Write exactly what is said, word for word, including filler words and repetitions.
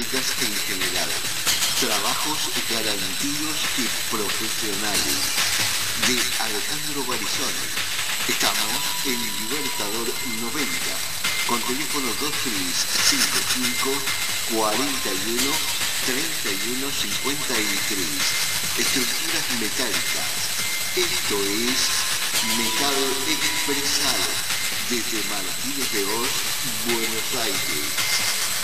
electrónicas en general. Trabajos garantidos y profesionales. De Alejandro Barizone. Estamos en Libertador noventa, con teléfono dos tres cinco cinco, cuatro uno, tres uno cinco tres. Estructuras metálicas. Esto es Metal Expresado, desde Martínez de Oz, Buenos Aires.